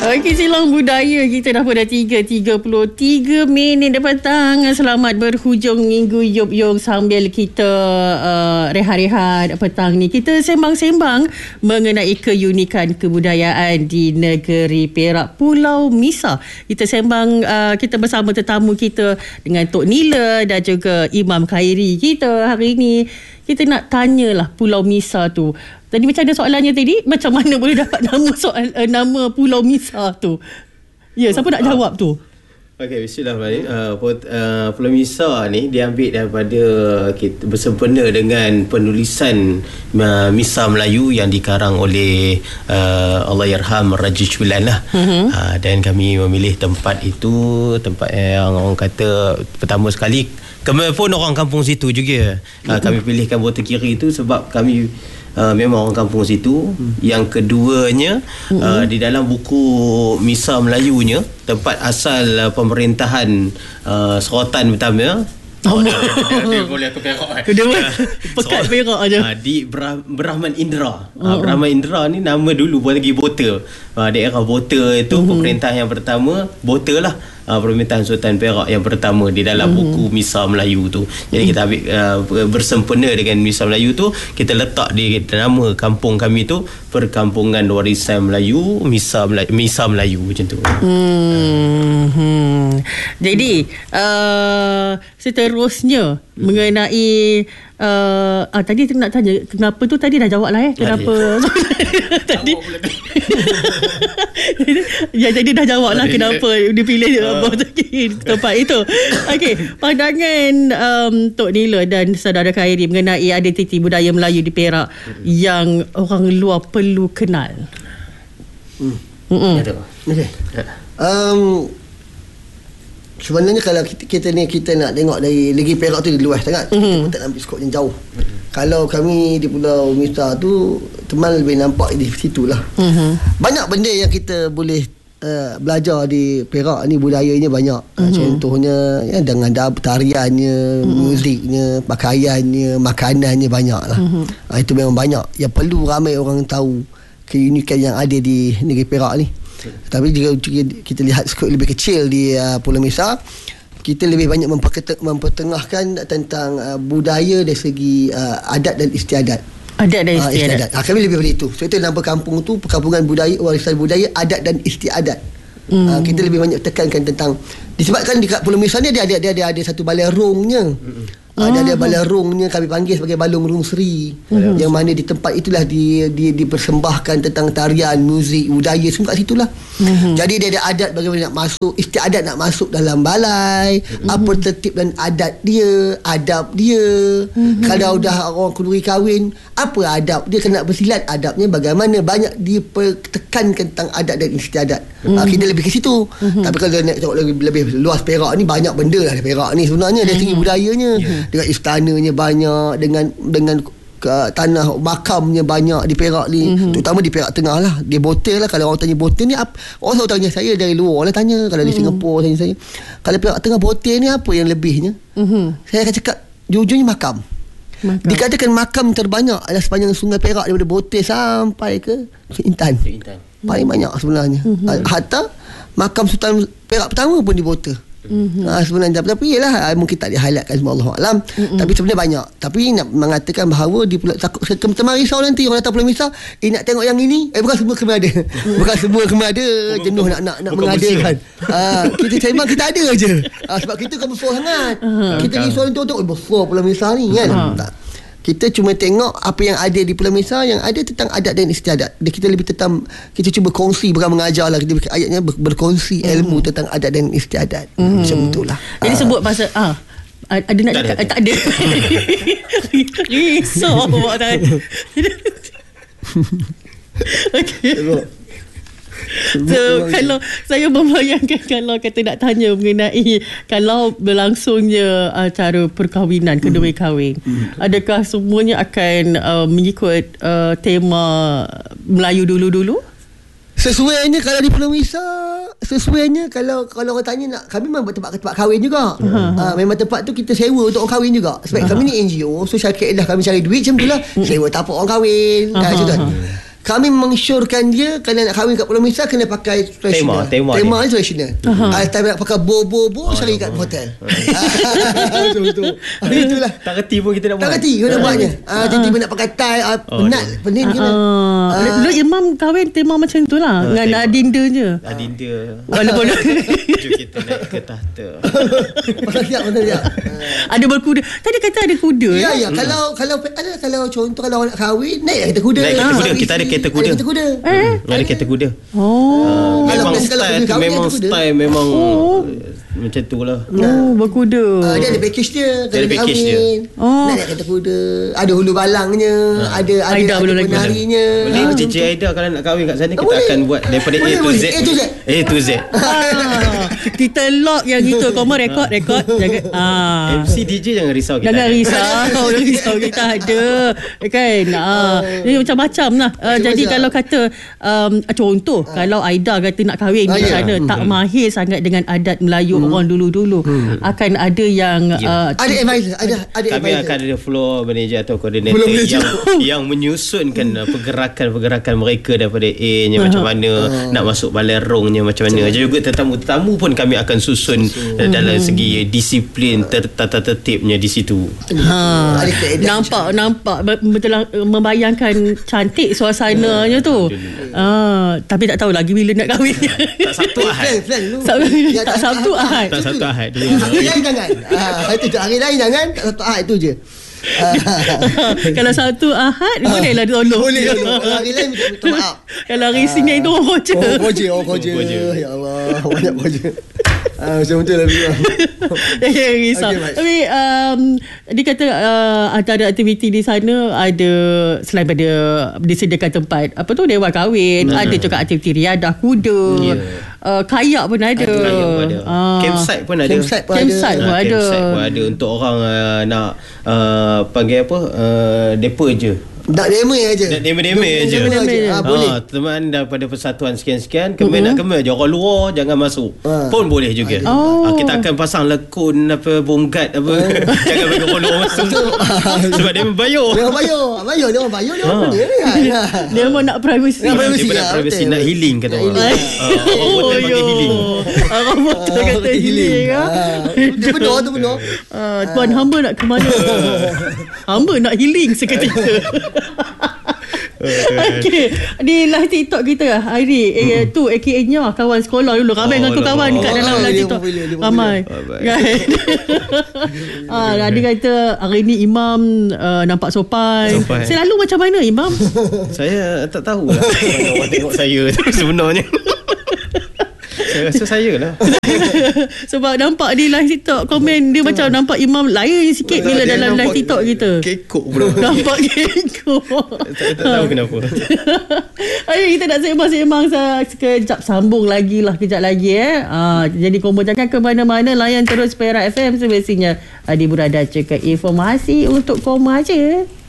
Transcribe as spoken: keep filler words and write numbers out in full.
Okey, silang budaya kita dah pada tiga tiga puluh tiga minit dah petang. Selamat berhujung minggu Yop Yung sambil kita uh, rehat-rehat petang ni. Kita sembang-sembang mengenai keunikan kebudayaan di negeri Perak, Pulau Misar. Kita sembang, uh, kita bersama tetamu kita dengan Tok Nila dan juga Imam Khairi kita hari ini. Kita nak tanyalah Pulau Misar tu. Tadi macam ada soalannya tadi, macam mana boleh dapat nama soal uh, nama Pulau Misar tu? Ya, siapa nak jawab tu? Okey, bismillah. Uh, uh, Pulau Misar ni diambil daripada kita bersempena dengan penulisan uh, Misar Melayu yang dikarang oleh uh, Allahyarham Raja Chulan lah. Uh-huh. Uh, dan kami memilih tempat itu, tempat yang orang kata pertama sekali kami pun orang kampung situ juga. Uh, kami pilihkan Bota Kiri itu sebab kami Uh, memang orang kampung situ. Hmm. Yang keduanya, hmm. uh, di dalam buku Misar Melayunya, tempat asal uh, pemerintahan uh, Sultan pertama. Oh, dia, dia, dia boleh ke Perak. Dia pekat Perak aja. Uh, di Bra- Brahman Indra. Uh, uh, Brahman Indra ni nama dulu buat lagi Bota. Uh, daerah Bota itu uh-huh. pemerintahan yang pertama Bota lah. Uh, pemerintahan Sultan Perak yang pertama di dalam mm-hmm. buku Misar Melayu tu. Jadi kita ambil uh, bersempena dengan Misar Melayu tu, kita letak di nama kampung kami tu Perkampungan Warisan Melayu Misar Melayu, Misar Melayu macam tu. Hmm. Hmm. Jadi uh, seterusnya hmm. mengenai uh, ah, tadi nak tanya kenapa tu, tadi dah jawab lah eh kenapa tadi ya tadi dah jawab lah kenapa dia pilih uh. tempat itu. Okey, pandangan um, Tok Nila dan saudara Khairi mengenai identiti budaya Melayu di Perak hmm. yang orang luar perlu kenal. Hmm. Okey. Um sebenarnya kalau kita, kita ni kita nak tengok dari negeri Perak tu luas sangat. Mm-hmm. Kita tak ambil skop yang jauh. Mm-hmm. Kalau kami di Pulau Misar tu teman lebih nampak di situ lah. Mm-hmm. Banyak benda yang kita boleh uh, belajar di Perak ni, budayanya banyak. Mm-hmm. Uh, contohnya ya, dengan tariannya, mm-hmm. muziknya, pakaiannya, makanannya banyak lah. Mm-hmm. Uh, itu memang banyak yang perlu ramai orang tahu keunikan yang ada di negeri Perak ni. Tapi jika kita lihat skop lebih kecil di uh, Pulau Misar, kita lebih banyak mempertengahkan tentang uh, budaya dari segi uh, adat dan istiadat. Adat dan istiadat. Uh, istiadat. Ha, kami lebih pada itu. So itu nama kampung tu Perkampungan Budaya Warisan Budaya Adat dan Istiadat. Hmm. Uh, kita lebih banyak tekankan tentang, disebabkan di Pulau Misar ni dia ada dia ada ada satu balai rongnya. Hmm. Uh, dia ada balai rongnya, kami panggil sebagai Balung Rung Seri. Mm-hmm. Yang mana di tempat itulah di, di, dipersembahkan tentang tarian, muzik, budaya, semua kat situlah. Mm-hmm. Jadi dia ada adat bagaimana nak masuk, istiadat nak masuk dalam balai, mm-hmm. apa tertib dan adat dia, adab dia. Mm-hmm. Kalau dah orang kenduri kahwin, apa adab dia, kena bersilat, adabnya bagaimana, banyak dipertekankan tentang adat dan istiadat. Mm-hmm. Uh, kita lebih ke situ. Mm-hmm. Tapi kalau nak tengok lebih, lebih luas Perak ni, banyak benda lah di Perak ni sebenarnya, dari segi mm-hmm. budayanya. Yeah. Dengan istananya banyak, dengan dengan uh, tanah makamnya banyak di Perak ni, mm-hmm. terutama di Perak Tengah lah. Dia Botel lah. Kalau orang tanya Botel ni apa, orang selalu tanya saya dari luar lah tanya. Kalau mm-hmm. di Singapura tanya saya, kalau Perak Tengah Botel ni apa yang lebihnya? Mm-hmm. Saya akan cakap jujurnya makam. Makam. Dikatakan makam terbanyak adalah sepanjang Sungai Perak, daripada Botel sampai ke Intan. Intan. Paling banyak sebenarnya. Mm-hmm. Hatta makam Sultan Perak pertama pun di Botel. Mm-hmm. Ha, sebenarnya tapi ialah mungkin tak dihighlightkan semua, Allah Alam. Mm-hmm. Tapi sebenarnya banyak. Tapi nak mengatakan bahawa di Pulau takut teman risau nanti orang datang Pulau Misar, eh nak tengok yang ini, eh bukan semua kena ada. Bukan semua kena ada, jenuh nak nak nak mengadakan. Ha, kita memang kita ada aje. Ha, sebab kita kan besar sangat. Uh-huh. Kita risau untuk untuk besar Pulau Misar ni kan. Uh-huh. Tak. Kita cuma tengok apa yang ada di Pulau Misar, yang ada tentang adat dan istiadat. Kita lebih tentang, kita cuba kongsi, bukan mengajar lah. Kita ayatnya ber, berkongsi mm. ilmu tentang adat dan istiadat. Mm. Macam itulah. Jadi uh. sebut pasal ah ada nak cakap, tak ada. Risau awak tadi. Okey. So kalau saya membayangkan, kalau kata nak tanya mengenai kalau berlangsungnya acara perkahwinan, kedua kahwin, hmm. adakah semuanya akan uh, mengikut uh, tema Melayu dulu-dulu? Sesuainya kalau di Pulau Misar, sesuainya kalau kalau orang tanya nak, kami memang tempat-tempat kahwin juga. Uh-huh. Uh, memang tempat tu kita sewa untuk orang kahwin juga. Sebab uh-huh. kami ni N G O, so syarikat dah kami cari duit macam itulah. Uh-huh. Sewa tapak orang kahwin. Uh-huh. Uh, kami mengsyorkan dia kalau nak kahwin kat Pulau Misal kena pakai tradisional. Tema, tema, tema ni tradisional. Kalau tak nak pakai bo-bo-bo, oh, cari kat hotel. Betul-betul. Itulah. Tak reti pun kita nak buat. Tak reti kita nak buatnya. Ah, tiba-tiba nak pakai tie, penat, pening kena. Dulu imam kahwin tema macam tu lah. Dengan adinda je. Adinda. Walaupun Jom kita naik ke tahta. Pasal siap, pasal siap. ada berkuda. Tadi kata ada kuda. Ya, ya. Kalau kalau ada kalau contoh kalau orang nak kahwin, naik kereta kuda. Naik kereta kuda. Kita ada kereta kuda. Ada kereta kuda. Eh? Ada kereta kuda. Oh. Memang Kalau- kalau style kuda kahwin, memang ada kuda. style memang Oh. macam tu lah. Oh, berkuda. Uh, dia ada package dia. Dia ada package dia. Oh. Nak naik kereta kuda. Ada hulu balangnya. Ada ada, Aida ada belum lagi. penarinya. Boleh Ah, J J betul. Aida kalau nak kahwin kat sana kita boleh. akan buat daripada Boleh, A to boleh. Z. A to Z. A to Z. Ah, kita lock yang itu. Kau mau rekod, rekod. Jaga. Ah. M C D J jangan risau kita. Jangan ada. risau. Jangan risau. Kita ada. Kan? Ah. Ini macam-macam lah. Ah, jadi Macam-macam. kalau kata um, contoh kalau Aida kata nak kahwin Ah, di ya. sana tak mahir sangat dengan adat Melayu orang dulu-dulu, akan ada yang uh, Ada advisor. Ada ada Kami advisor. akan ada floor manager atau koordinator Floor manager. yang yang menyusunkan uh, pergerakan-pergerakan mereka daripada A nya macam mana, nak masuk balerongnya macam mana. Juga tetamu-tetamu pun kami akan susun uh, dalam segi disiplin tertata tertibnya di situ. Ha, Ada keadaan nampak nampak betul membayangkan cantik suasananya tu. Ah, tapi tak tahu lagi bila nak kahwin. Tak Sabtu Plan, Ahad. plan dulu. Sabtu- Ya, tak Sabtu Ahad. Tak Sabtu Ahad dulu. Hari lain jangan. Ah, itu je. Hari lain jangan. Tak Sabtu Ahad itu je. Ah. Kalau Sabtu Ahad bolehlah tolong. Boleh tolong. Kalau hari lain minta, minta maaf. Kalau hari Senin tu orang roja. Oh, koja, oh, koja. koja. Ya Allah, banyak koja. Ah, macam betul lah. Jangan risau. Okay, baik. Tapi um, dia kata uh, antara aktiviti di sana ada selain pada disediakan tempat apa tu dewan kahwin, Hmm. ada juga aktiviti riadah kuda, Ya. uh, kayak pun ada. Kayak pun ada. Ah. Campsite pun ada. Campsite pun Campsite ada. pun Ah, ada. campsite pun ada untuk orang uh, nak uh, panggil apa uh, depa je. Tak demo aja. Nak demo-demo je. Demo-demo je. Ah, boleh. Ha, teman daripada persatuan sekian-sekian kemen nak kemen je orang luar jangan masuk. Ah. Pun boleh juga. Oh. Ha, kita akan pasang lekun apa boom guard apa. Jangan bagi orang luar masuk. Sebab dia membayar. Dia orang bayar. Bayar dia orang bayar dia orang Ah. punya ni kan. Dia mau nak privacy. Nak privacy. Dia nak ya, privacy, betul. nak healing kata Nak orang. healing. Ah, orang hotel panggil healing. Orang betul Ah, kata healing. ah. Itu benar tu benar. Ah, Tuan hamba nak ke mana? Hamba nak healing seketika. Okey, di live TikTok kita hari eh, tu A K A-nya kawan sekolah dulu. Ramai Oh, dengan tu kawan lama. kat dalam Oh, live dia TikTok. popular, dia popular. Ramai. Oh, baik. Kan? Ah, dia kata hari ni imam uh, nampak sopan. Sopan. Selalu macam mana imam? Saya tak tahu lah mana orang tengok saya tu sebenarnya. Saya rasa saya lah. Sebab nampak di live TikTok komen dia macam nampak imam lain sikit bila Dia dalam live nampak TikTok kita. Kekok pula. Nampak kekok. Tak, tak tahu kenapa. Ayo kita nak sembang-sembang sekejap, sambung lagi lah kejap lagi eh. Ah, jadi korang jangan ke mana-mana, layan terus Perak F M semestinya. Adi Burada cakap informasi untuk korang aja.